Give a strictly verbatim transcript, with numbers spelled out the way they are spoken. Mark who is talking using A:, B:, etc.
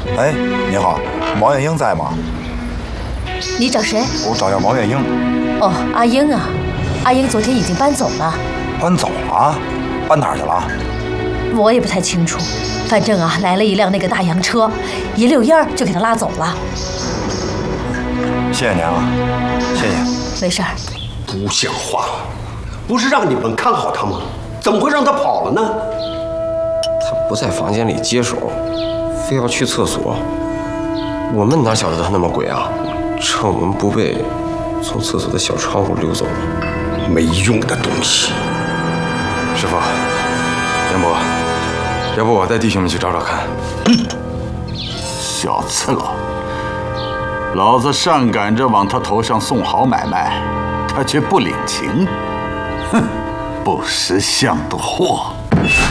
A: 哎，你好，毛月英在吗？
B: 你找谁？
A: 我找要毛月英。
B: 哦，阿英啊，阿英昨天已经搬走了。
A: 搬走了？搬哪儿去了？
B: 我也不太清楚，反正啊，来了一辆那个大洋车，一溜烟儿就给他拉走了。
A: 谢谢您啊，谢谢。
B: 没事儿。
C: 不像话，不是让你们看好他吗？怎么会让他跑了呢？
D: 他不在房间里接手，非要去厕所。我们哪晓得他那么鬼啊？趁我们不备，从厕所的小窗户溜走了。
C: 没用的东西。
E: 师傅，严伯，要不我带弟兄们去找找看？
F: 小次郎，老子上赶着往他头上送好买卖，他却不领情，哼，不识相的货。